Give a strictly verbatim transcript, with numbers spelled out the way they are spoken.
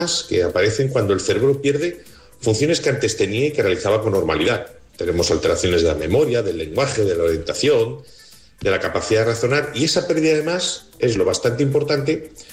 que aparecen cuando el cerebro pierde funciones que antes tenía y que realizaba con normalidad. Tenemos alteraciones de la memoria, del lenguaje, de la orientación, de la capacidad de razonar, y esa pérdida además es lo bastante importante